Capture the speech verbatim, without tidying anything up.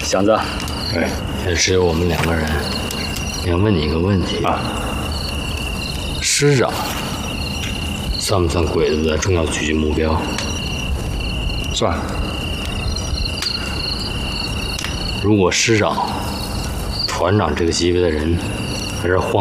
祥子， 哎， 也只有我们两个人。想问你一个问题啊， 师长算不算鬼子的重要狙击目标？ 算。 如果师长、团长这个级别的人在这晃